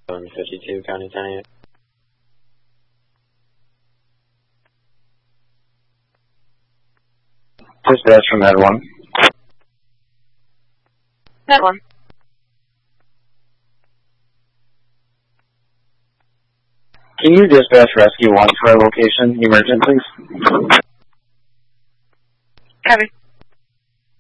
52, County 10. Dispatch from Med 1. Med 1. Can you dispatch Rescue 1 to our location, emergent, please? Copy.